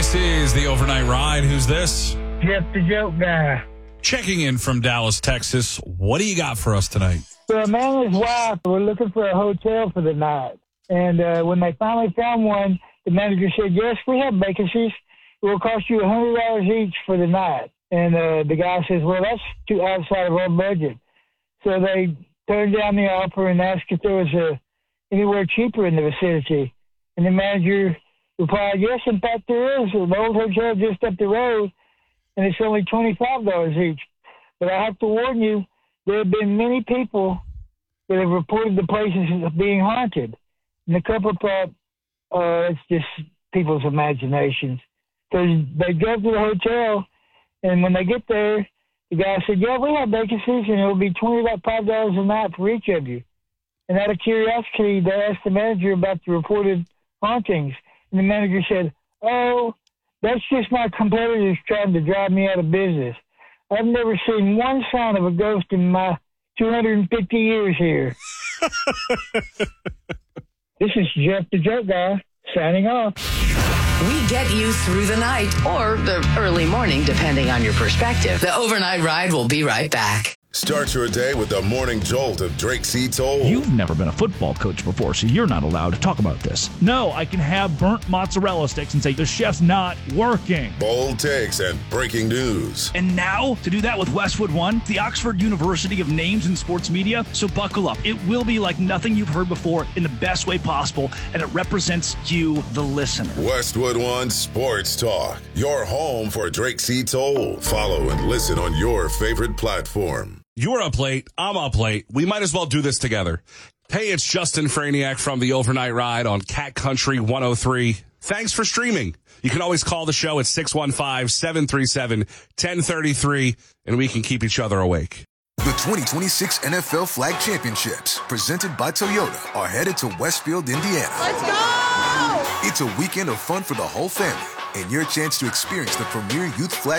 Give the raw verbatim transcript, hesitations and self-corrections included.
This is the Overnight Ride. Who's this? Jeff the Joke Guy. Checking in from Dallas, Texas. What do you got for us tonight? So a man and his wife were looking for a hotel for the night. And uh, when they finally found one, the manager said, yes, we have vacancies. It will cost you one hundred dollars each for the night. And uh, the guy says, well, that's too outside of our budget. So they turned down the offer and asked if there was a, anywhere cheaper in the vicinity. And the manager replied, yes, in fact, there is. An old hotel just up the road, and it's only twenty-five dollars each. But I have to warn you, there have been many people that have reported the places as being haunted. And the couple thought, uh, it's just people's imaginations. So they drove to the hotel, and when they get there, the guy said, yeah, we have vacancies, and it will be twenty-five dollars a night for each of you. And out of curiosity, they asked the manager about the reported hauntings. And the manager said, oh, that's just my competitors trying to drive me out of business. I've never seen one sign of a ghost in my two hundred fifty years here. This is Jeff the Joke Guy signing off. We get you through the night or the early morning, depending on your perspective. The Overnight Ride will be right back. Start your day with the morning jolt of Drake C. Toll. You've never been a football coach before, so you're not allowed to talk about this. No, I can have burnt mozzarella sticks and say the chef's not working. Bold takes and breaking news. And now, to do that with Westwood One, the Oxford University of Names in Sports Media. So buckle up. It will be like nothing you've heard before in the best way possible, and it represents you, the listener. Westwood One Sports Talk, your home for Drake C. Toll. Follow and listen on your favorite platform. You're up late. I'm up late. We might as well do this together. Hey, it's Justin Franiak from the Overnight Ride on Cat Country one oh three. Thanks for streaming. You can always call the show at six one five, seven three seven, one oh three three, and we can keep each other awake. The twenty twenty-six N F L Flag Championships, presented by Toyota, are headed to Westfield, Indiana. Let's go! It's a weekend of fun for the whole family, and your chance to experience the premier youth flag